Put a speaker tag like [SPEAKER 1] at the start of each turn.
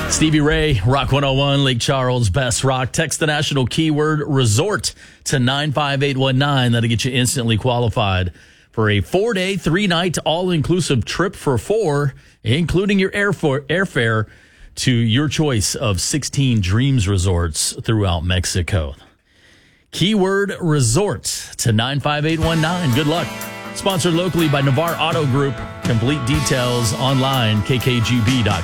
[SPEAKER 1] Stevie Ray, Rock 101, Lake Charles, Best Rock. Text the national keyword resort to 95819. That'll get you instantly qualified for a 4-day, 3-night, all-inclusive trip for 4, including your airfare to your choice of 16 Dreams resorts throughout Mexico. Keyword resort to 95819. Good luck. Sponsored locally by Navarre Auto Group. Complete details online, kkgb.com.